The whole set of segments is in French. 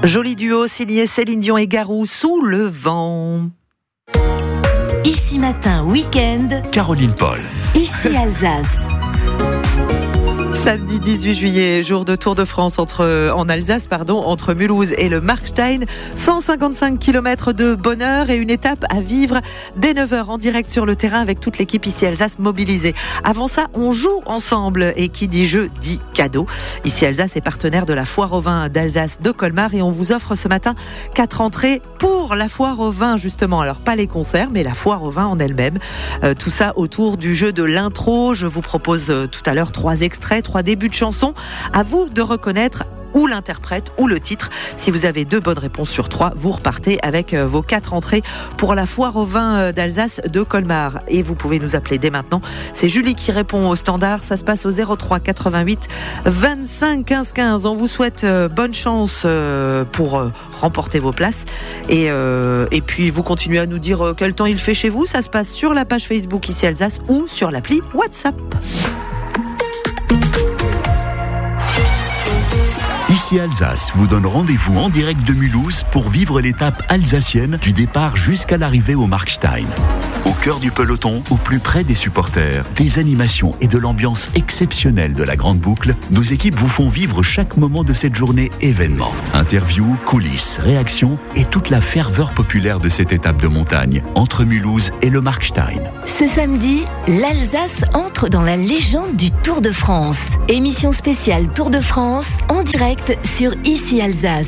Joli duo signé Céline Dion et Garou, Sous le vent. Ici Matin, week-end. Caroline Paul. Ici Alsace. Samedi 18 juillet, jour de Tour de France en Alsace, entre Mulhouse et le Markstein. 155 km de bonheur et une étape à vivre dès 9h en direct sur le terrain avec toute l'équipe ici Alsace mobilisée. Avant ça, on joue ensemble et qui dit jeu dit cadeau. Ici Alsace est partenaire de la Foire au vin d'Alsace de Colmar et on vous offre ce matin 4 entrées pour la Foire au vin justement. Alors pas les concerts mais la Foire au vin en elle-même. Tout ça autour du jeu de l'intro. Je vous propose tout à l'heure 3 extraits, 3 débuts de chansons. À vous de reconnaître ou l'interprète ou le titre. Si vous avez 2 bonnes réponses sur 3, vous repartez avec vos 4 entrées pour la Foire au vin d'Alsace de Colmar. Et vous pouvez nous appeler dès maintenant. C'est Julie qui répond au standard. Ça se passe au 03 88 25 15 15. On vous souhaite bonne chance pour remporter vos places. Et puis vous continuez à nous dire quel temps il fait chez vous. Ça se passe sur la page Facebook ici Alsace ou sur l'appli WhatsApp. Ici Alsace vous donne rendez-vous en direct de Mulhouse pour vivre l'étape alsacienne du départ jusqu'à l'arrivée au Markstein. Au cœur du peloton, au plus près des supporters, des animations et de l'ambiance exceptionnelle de la Grande Boucle, nos équipes vous font vivre chaque moment de cette journée événement. Interviews, coulisses, réactions et toute la ferveur populaire de cette étape de montagne entre Mulhouse et le Markstein. Ce samedi, l'Alsace entre dans la légende du Tour de France. Émission spéciale Tour de France en direct sur Ici Alsace.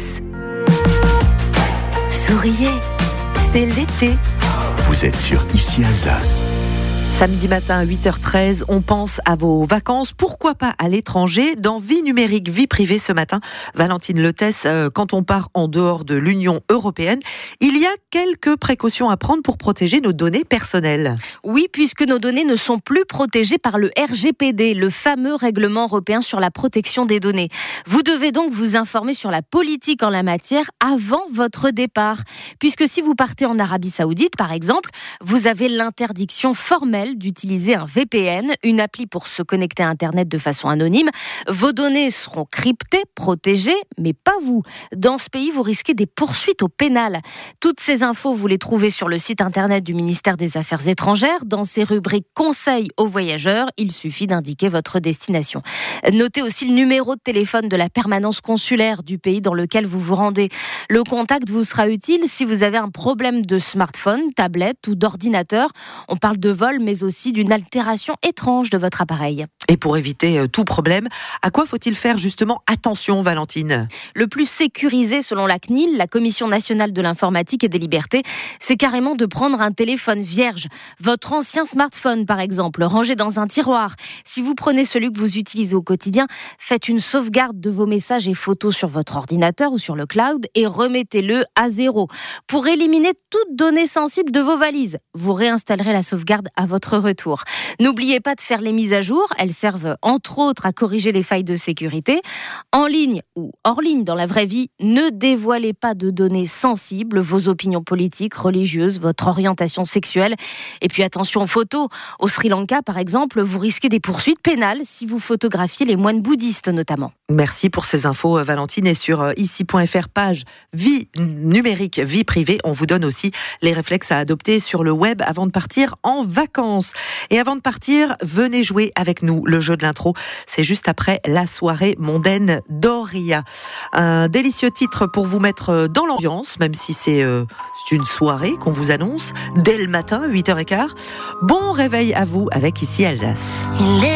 Souriez, c'est l'été. Vous êtes sur Ici Alsace. Samedi matin, 8h13, on pense à vos vacances. Pourquoi pas à l'étranger? Dans Vie numérique, vie privée ce matin, Valentine Letès, quand on part en dehors de l'Union européenne, il y a quelques précautions à prendre pour protéger nos données personnelles. Oui, puisque nos données ne sont plus protégées par le RGPD, le fameux règlement européen sur la protection des données. Vous devez donc vous informer sur la politique en la matière avant votre départ. Puisque si vous partez en Arabie Saoudite, par exemple, vous avez l'interdiction formelle d'utiliser un VPN, une appli pour se connecter à Internet de façon anonyme. Vos données seront cryptées, protégées, mais pas vous. Dans ce pays, vous risquez des poursuites au pénal. Toutes ces infos, vous les trouvez sur le site Internet du ministère des Affaires étrangères. Dans ces rubriques conseils aux voyageurs, il suffit d'indiquer votre destination. Notez aussi le numéro de téléphone de la permanence consulaire du pays dans lequel vous vous rendez. Le contact vous sera utile si vous avez un problème de smartphone, tablette ou d'ordinateur. On parle de vol, mais aussi d'une altération étrange de votre appareil. Et pour éviter tout problème, à quoi faut-il faire justement attention, Valentine? Le plus sécurisé selon la CNIL, la Commission nationale de l'informatique et des libertés, c'est carrément de prendre un téléphone vierge. Votre ancien smartphone, par exemple, rangé dans un tiroir. Si vous prenez celui que vous utilisez au quotidien, faites une sauvegarde de vos messages et photos sur votre ordinateur ou sur le cloud et remettez-le à 0. Pour éliminer toute donnée sensible de vos valises, vous réinstallerez la sauvegarde à votre retour. N'oubliez pas de faire les mises à jour. Elles servent entre autres à corriger les failles de sécurité. En ligne ou hors ligne dans la vraie vie, ne dévoilez pas de données sensibles, vos opinions politiques, religieuses, votre orientation sexuelle. Et puis attention aux photos. Au Sri Lanka, par exemple, vous risquez des poursuites pénales si vous photographiez les moines bouddhistes notamment. Merci pour ces infos, Valentine. Et sur ici.fr, page vie numérique, vie privée, on vous donne aussi les réflexes à adopter sur le web avant de partir en vacances. Et avant de partir, venez jouer avec nous le jeu de l'intro. C'est juste après la soirée mondaine d'Oria. Un délicieux titre pour vous mettre dans l'ambiance, même si c'est une soirée qu'on vous annonce dès le matin, 8h15. Bon réveil à vous avec Ici Alsace.